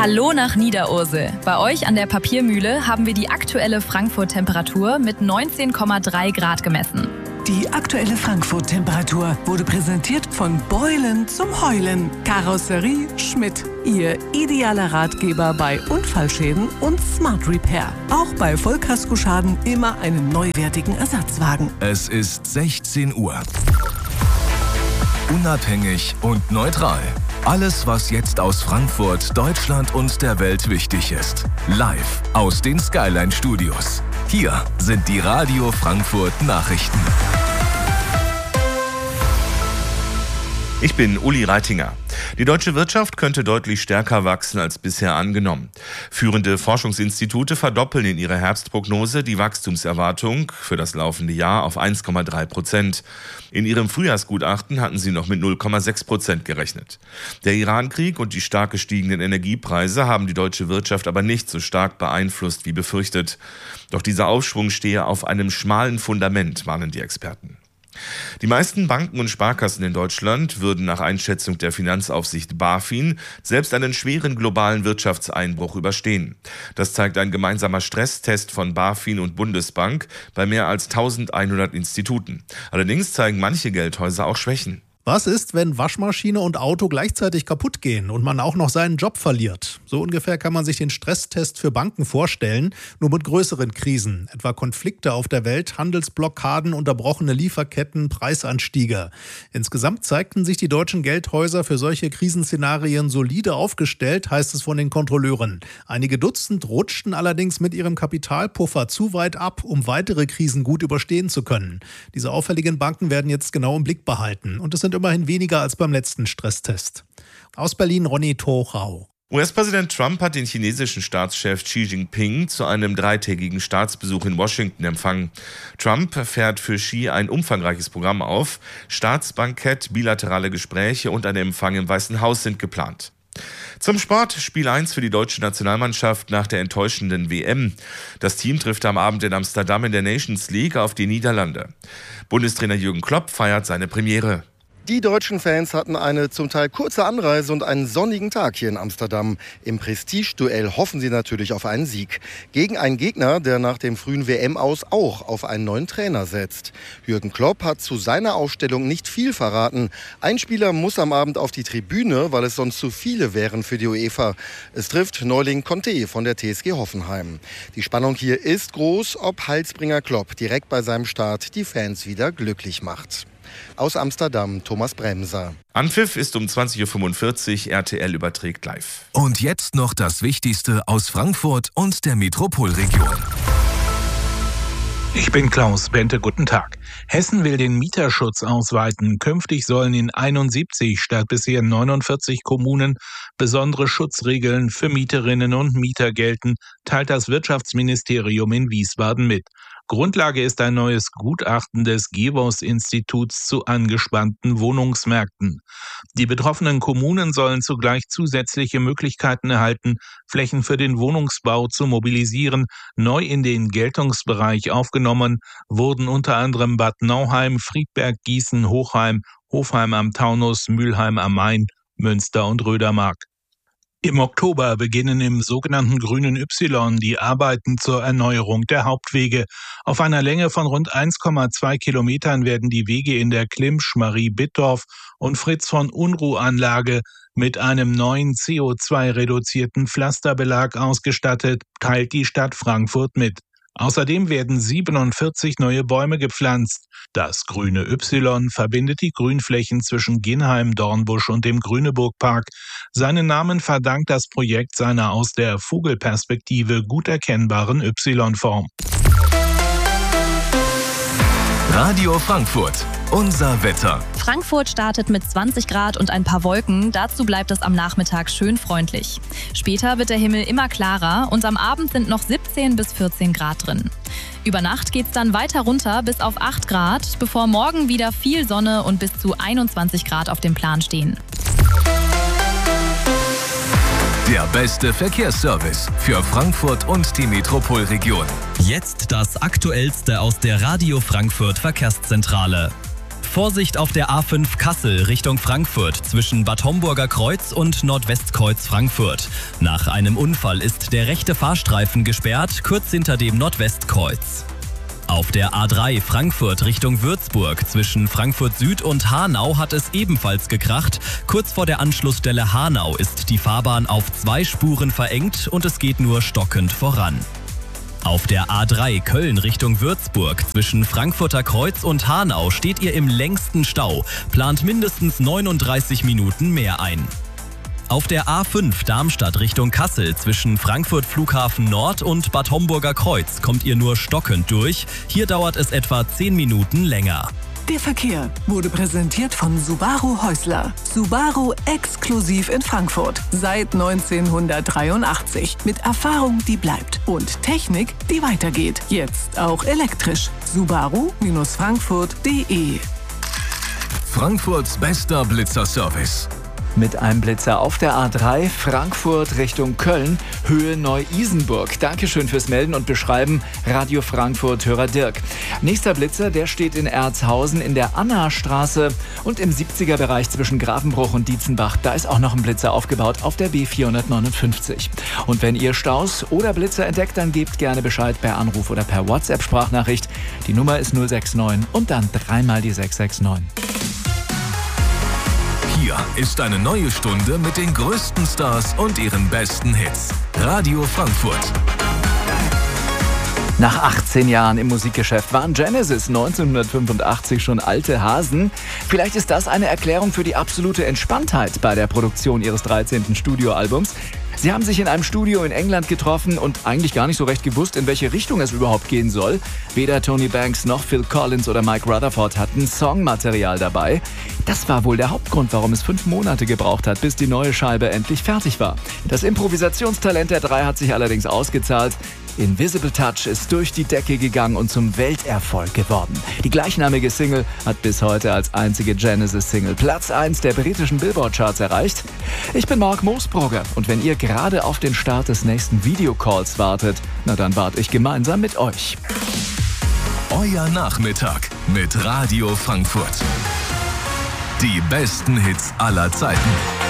Hallo nach Niederursel. Bei euch an der Papiermühle haben wir die aktuelle Frankfurt-Temperatur mit 19,3 Grad gemessen. Die aktuelle Frankfurt-Temperatur wurde präsentiert von Beulen zum Heulen. Karosserie Schmidt. Ihr idealer Ratgeber bei Unfallschäden und Smart Repair. Auch bei Vollkaskoschaden immer einen neuwertigen Ersatzwagen. Es ist 16 Uhr. Unabhängig und neutral. Alles, was jetzt aus Frankfurt, Deutschland und der Welt wichtig ist. Live aus den Skyline Studios. Hier sind die Radio Frankfurt Nachrichten. Ich bin Uli Reitinger. Die deutsche Wirtschaft könnte deutlich stärker wachsen als bisher angenommen. Führende Forschungsinstitute verdoppeln in ihrer Herbstprognose die Wachstumserwartung für das laufende Jahr auf 1,3%. In ihrem Frühjahrsgutachten hatten sie noch mit 0,6% gerechnet. Der Iran-Krieg und die stark gestiegenen Energiepreise haben die deutsche Wirtschaft aber nicht so stark beeinflusst wie befürchtet. Doch dieser Aufschwung stehe auf einem schmalen Fundament, warnen die Experten. Die meisten Banken und Sparkassen in Deutschland würden nach Einschätzung der Finanzaufsicht BaFin selbst einen schweren globalen Wirtschaftseinbruch überstehen. Das zeigt ein gemeinsamer Stresstest von BaFin und Bundesbank bei mehr als 1100 Instituten. Allerdings zeigen manche Geldhäuser auch Schwächen. Was ist, wenn Waschmaschine und Auto gleichzeitig kaputt gehen und man auch noch seinen Job verliert? So ungefähr kann man sich den Stresstest für Banken vorstellen, nur mit größeren Krisen, etwa Konflikte auf der Welt, Handelsblockaden, unterbrochene Lieferketten, Preisanstiege. Insgesamt zeigten sich die deutschen Geldhäuser für solche Krisenszenarien solide aufgestellt, heißt es von den Kontrolleuren. Einige Dutzend rutschten allerdings mit ihrem Kapitalpuffer zu weit ab, um weitere Krisen gut überstehen zu können. Diese auffälligen Banken werden jetzt genau im Blick behalten und es sind immerhin weniger als beim letzten Stresstest. Aus Berlin Ronny Tochau. US-Präsident Trump hat den chinesischen Staatschef Xi Jinping zu einem 3-tägigen Staatsbesuch in Washington empfangen. Trump fährt für Xi ein umfangreiches Programm auf. Staatsbankett, bilaterale Gespräche und ein Empfang im Weißen Haus sind geplant. Zum Sport, Spiel 1 für die deutsche Nationalmannschaft nach der enttäuschenden WM. Das Team trifft am Abend in Amsterdam in der Nations League auf die Niederlande. Bundestrainer Jürgen Klopp feiert seine Premiere. Die deutschen Fans hatten eine zum Teil kurze Anreise und einen sonnigen Tag hier in Amsterdam. Im Prestigeduell hoffen sie natürlich auf einen Sieg. Gegen einen Gegner, der nach dem frühen WM-Aus auch auf einen neuen Trainer setzt. Jürgen Klopp hat zu seiner Aufstellung nicht viel verraten. Ein Spieler muss am Abend auf die Tribüne, weil es sonst zu viele wären für die UEFA. Es trifft Neuling Conte von der TSG Hoffenheim. Die Spannung hier ist groß, ob Heilsbringer Klopp direkt bei seinem Start die Fans wieder glücklich macht. Aus Amsterdam, Thomas Bremser. Anpfiff ist um 20.45 Uhr, RTL überträgt live. Und jetzt noch das Wichtigste aus Frankfurt und der Metropolregion. Ich bin Klaus Bente, guten Tag. Hessen will den Mieterschutz ausweiten. Künftig sollen in 71 statt bisher 49 Kommunen besondere Schutzregeln für Mieterinnen und Mieter gelten, teilt das Wirtschaftsministerium in Wiesbaden mit. Grundlage ist ein neues Gutachten des Gewos-Instituts zu angespannten Wohnungsmärkten. Die betroffenen Kommunen sollen zugleich zusätzliche Möglichkeiten erhalten, Flächen für den Wohnungsbau zu mobilisieren. Neu in den Geltungsbereich aufgenommen wurden unter anderem Bad Nauheim, Friedberg, Gießen, Hochheim, Hofheim am Taunus, Mülheim am Main, Münster und Rödermark. Im Oktober beginnen im sogenannten Grünen Y die Arbeiten zur Erneuerung der Hauptwege. Auf einer Länge von rund 1,2 Kilometern werden die Wege in der Klimsch, Marie-Bittdorf und Fritz-von-Unruh-Anlage mit einem neuen CO2-reduzierten Pflasterbelag ausgestattet, teilt die Stadt Frankfurt mit. Außerdem werden 47 neue Bäume gepflanzt. Das Grüne Y verbindet die Grünflächen zwischen Ginheim, Dornbusch und dem Grüneburg-Park. Seinen Namen verdankt das Projekt seiner aus der Vogelperspektive gut erkennbaren Y-Form. Radio Frankfurt, unser Wetter. Frankfurt startet mit 20 Grad und ein paar Wolken. Dazu bleibt es am Nachmittag schön freundlich. Später wird der Himmel immer klarer und am Abend sind noch 17 bis 14 Grad drin. Über Nacht geht's dann weiter runter bis auf 8 Grad, bevor morgen wieder viel Sonne und bis zu 21 Grad auf dem Plan stehen. Der beste Verkehrsservice für Frankfurt und die Metropolregion. Jetzt das Aktuellste aus der Radio Frankfurt Verkehrszentrale. Vorsicht auf der A5 Kassel Richtung Frankfurt zwischen Bad Homburger Kreuz und Nordwestkreuz Frankfurt. Nach einem Unfall ist der rechte Fahrstreifen gesperrt, kurz hinter dem Nordwestkreuz. Auf der A3 Frankfurt Richtung Würzburg zwischen Frankfurt Süd und Hanau hat es ebenfalls gekracht. Kurz vor der Anschlussstelle Hanau ist die Fahrbahn auf 2 Spuren verengt und es geht nur stockend voran. Auf der A3 Köln Richtung Würzburg zwischen Frankfurter Kreuz und Hanau steht ihr im längsten Stau, plant mindestens 39 Minuten mehr ein. Auf der A5 Darmstadt Richtung Kassel zwischen Frankfurt Flughafen Nord und Bad Homburger Kreuz kommt ihr nur stockend durch, hier dauert es etwa 10 Minuten länger. Der Verkehr wurde präsentiert von Subaru Häusler. Subaru exklusiv in Frankfurt. Seit 1983. Mit Erfahrung, die bleibt. Und Technik, die weitergeht. Jetzt auch elektrisch. Subaru-Frankfurt.de. Frankfurts bester Blitzerservice. Mit einem Blitzer auf der A3 Frankfurt Richtung Köln, Höhe Neu-Isenburg. Dankeschön fürs Melden und Beschreiben, Radio Frankfurt Hörer Dirk. Nächster Blitzer, der steht in Erzhausen in der Annastraße und im 70er-Bereich zwischen Grafenbruch und Dietzenbach. Da ist auch noch ein Blitzer aufgebaut auf der B459. Und wenn ihr Staus oder Blitzer entdeckt, dann gebt gerne Bescheid per Anruf oder per WhatsApp-Sprachnachricht. Die Nummer ist 069 und dann 3-mal die 669. Hier ist eine neue Stunde mit den größten Stars und ihren besten Hits. Radio Frankfurt. Nach 18 Jahren im Musikgeschäft waren Genesis 1985 schon alte Hasen. Vielleicht ist das eine Erklärung für die absolute Entspanntheit bei der Produktion ihres 13. Studioalbums. Sie haben sich in einem Studio in England getroffen und eigentlich gar nicht so recht gewusst, in welche Richtung es überhaupt gehen soll. Weder Tony Banks noch Phil Collins oder Mike Rutherford hatten Songmaterial dabei. Das war wohl der Hauptgrund, warum es 5 Monate gebraucht hat, bis die neue Scheibe endlich fertig war. Das Improvisationstalent der 3 hat sich allerdings ausgezahlt. Invisible Touch ist durch die Decke gegangen und zum Welterfolg geworden. Die gleichnamige Single hat bis heute als einzige Genesis-Single Platz 1 der britischen Billboard-Charts erreicht. Ich bin Mark Moosbrugger und wenn ihr gerade auf den Start des nächsten Videocalls wartet, na dann warte ich gemeinsam mit euch. Euer Nachmittag mit Radio Frankfurt. Die besten Hits aller Zeiten.